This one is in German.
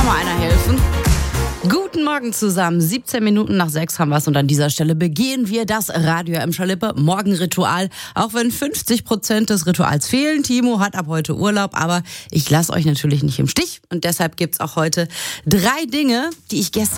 auch mal einer helfen. Guten Morgen zusammen. 17 Minuten nach 6 haben wir es und an dieser Stelle begehen wir das Radio M Schalippe Morgenritual. Auch wenn 50% des Rituals fehlen. Timo hat ab heute Urlaub, aber ich lasse euch natürlich nicht im Stich und deshalb gibt's auch heute 3 Dinge, die ich gestern